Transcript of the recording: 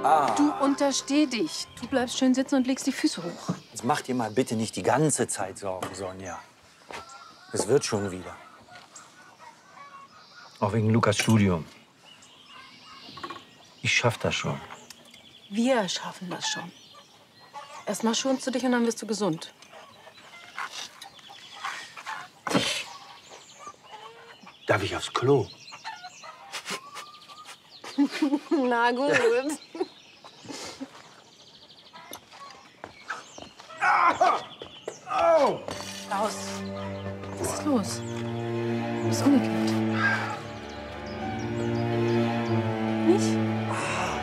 Du untersteh dich. Du bleibst schön sitzen und legst die Füße hoch. Jetzt mach dir mal bitte nicht die ganze Zeit Sorgen, Sonja. Es wird schon wieder. Auch wegen Lukas Studium. Ich schaff das schon. Wir schaffen das schon. Erstmal schonst du dich und dann wirst du gesund. Darf ich aufs Klo? Na gut. Raus. Was ist los? Du bist umgeknickt.